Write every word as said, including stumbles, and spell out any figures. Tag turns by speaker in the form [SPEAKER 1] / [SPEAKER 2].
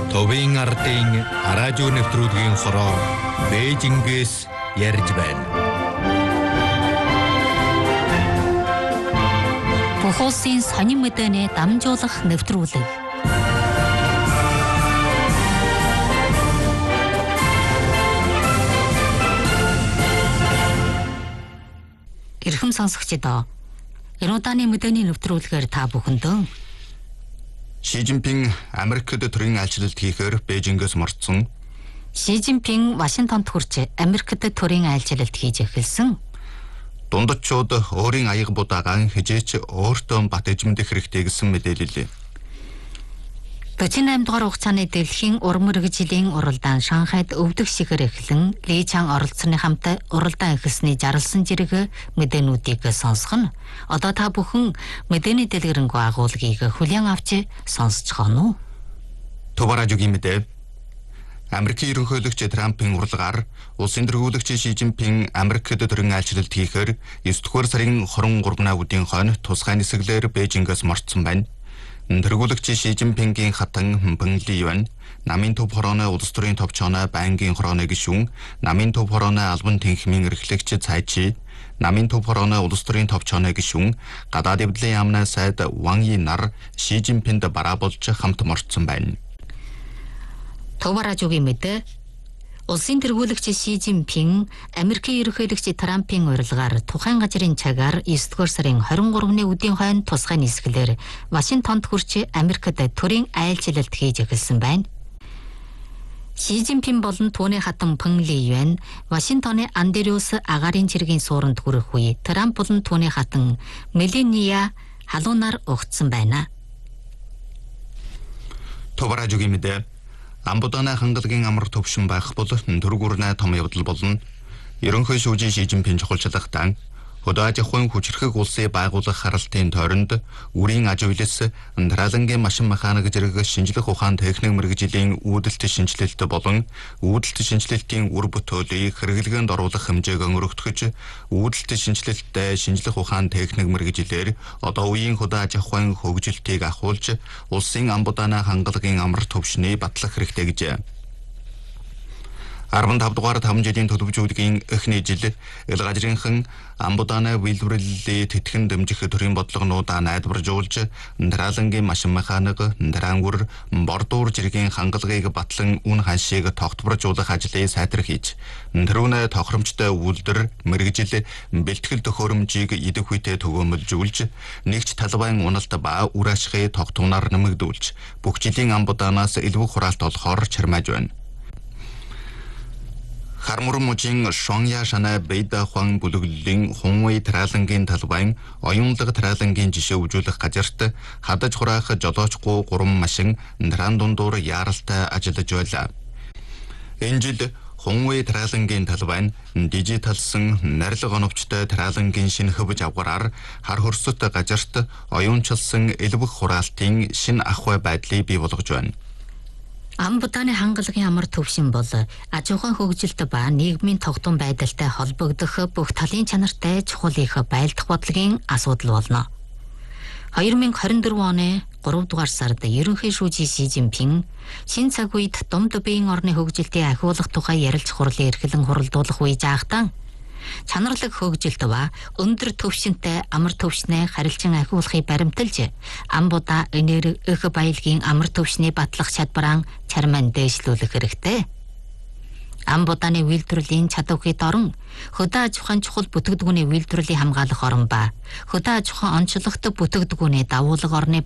[SPEAKER 1] Товын ардын радио нэвтрүүлгийн хороо Бээжингээс ярьж байна.
[SPEAKER 2] Бүх улсын сонин мэдээний дамжуулах нэвтрүүлэг. Ирхэм сонсогчдоо, энэ удааны мэдээний нэвтрүүлгээр та бүхэндээ
[SPEAKER 3] Ши Жинпин Америкт төрийн айлчлалт хийхээр Бээжингээс мордсон.
[SPEAKER 2] Ши Жинпин Вашингтонд хүрч Америкт төрийн айлчлалт хийж эхэлсэн.
[SPEAKER 3] Дундадчууд өөрийн аяга будаагаан хижээч өөртөө бат эжмэдэх хэрэгтэй гэсэн мэдээлэл.
[SPEAKER 2] дөрвөн и дугаар хугацааны дэлхийн уран мэргэжлийн уралдаан Шанхайд өвдөх шигээр эхлэн Ли Чан оролцсоны хамт уралдаан эхэлсний жарлсан зэрэг мэдээнүүдийг сонсох нь. Одоо та бүхэн мэдээний дэлгэрэнгүй агуулгыг хүлээн авч сонсож байна уу?
[SPEAKER 3] Товаражугийн мэдээ. Америкийн ерөнхийлөгч Трампын урлагаар улсын тэргүүлэгч Ши Жинпин Америкт төрийн айлчлалт хийхээр девять дугаар сарын хорин гуравны өдрийн хойно тусгай нисгэлээр Бээжингээс мордсон байна. Тэргүүлэгч Ши Жинпингийн хатан Пэнли Юань намын төв хорооны улс төрийн товчооны байнгын хорооны гишүүн, намын төв хорооны албан тэнхимийн эрхлэгч Цай Чи, намын төв хорооны улс төрийн товчооны гишүүн, гадаад эвдлийн яамны сайд Ван Yi нар Ши Жинпинд бараа болж хамт мордсон байна.
[SPEAKER 2] Товаражугийн мэдээ. Улсын тэргүүлэгч Ши Жинпин Америкийн ерөнхийлөгч Трампын урилгаар тухайн газрын цагаар девять дугаар сарын хорин гуравны өдрийн хойно тусгай нисгэлээр Вашингтонд хүрч Америкт төрийн айлчлалт хийж эхэлсэн байна. Ши Жинпин болон түүний хатан Пэнли Юань Вашингтоны Андреус агаарын цэргийн сууранд хүрэх үе Трамп болон түүний хатан Мелания халуунаар угтсан байна.
[SPEAKER 3] Товаражугийн мэдээ. Амбуданы хангалагын амар төвшин байх бол төргүрнэ том явдал болно. Ерөнхий шүүжийн Ши Жинпин чухалчлагтан хөдөө аж ахуйн хүчрхэг улсыг байгуулах харалтын тойронд үрийн аж үйлс, дараалангийн машин механик зэрэг шинжлэх ухаан техник мэргэжлийн үүдэлт шинжилэлт болон үүдэлт шинжилэлтийн үр бүтээлийг хэрэглэгэнд оруулах хэмжээг өнгөрөгдөхөж, үүдэлт шинжилэлттэй шинжлэх ухаан техник мэргэжлэр одоо үеийн хөдөө аж ахуйн хөгжилтийг ахуулж, улсын амбуданы хангалагын амар төвшнийг батлах хэрэгтэй гэжээ. арван тав дугаар таван жилийн төлөвжүүлгийн эхний жил эл газрынхан амбуданы үйлдвэрлэлийг тэтгэн дэмжих төрийн бодлогонуудаа найдваржуулж, дараалангийн машин механик, дараангүр, бордуур зэргийн хангалагыг батлан үн ханшийг тогтворжуулах ажлыг сайтар хийж, тэрүүнээ тохиромжтой үйлдвэр, мэргэжил, бэлтгэл төхөөрөмжийг идэх үедээ төгөөмөлжүүлж, нэгж талбайн уналт ба үр ашигыг тогтвороор нэмэгдүүлж, бүх жилийн амбуданаас илүү хураалт олохоор чармааж байна. Хармур мужийн Шонья шанаа Бэйда хуан бүлэглэлийн Хунвей тараалангийн талбайн оюунлаг тараалангийн жишээ үзүүлэх газарт хадаж хураах жолоочгүй гурван машин наран дундуур яаралтай ажиллаж байлаа. Энэ жил Хунвей тараалангийн талбайн дижиталсан нарилга оновчтой тараалангийн шинэ хөвж авгараар хар хөрсөт газарт оюунчилсан элбэх хураалтын шинэ ахуй байдлыг бий болгож байна.
[SPEAKER 2] Амбуданы хангалагын амар төвшин бол аж ахуйн хөгжилт ба нийгмийн тогтун байдалтай холбогдох бүх талын чанартай чухал их байлдах бодлогын асуудал болно. две тысячи двадцать четыре оны гурав дугаар сард ерөнхий шүүжийн Ши Жинпин шинэ цаг үед Думд Бэйн орны хөгжилтийг ахиулах тухай ярилж хурлын эрхлэн хуралдуулах үе жаахтан чанарлаг хөгжилт ба өндөр төвшинтэй амар төвшнээ харилцан ахиулахыг баримталж, амбуда энерги эх баялагын амар төвшнийг батлах чадвараа чарман дээшлүүлэх хэрэгтэй. Амбуданы үйлдвэрлэлийн чадварыг дорн хөдөө аж ахуйн чухал бүтээгдэхүүний үйлдвэрлэлийг хамгаалах орон ба хөдөө аж ахуйн онцлогт бүтээгдэхүүний давуулга орны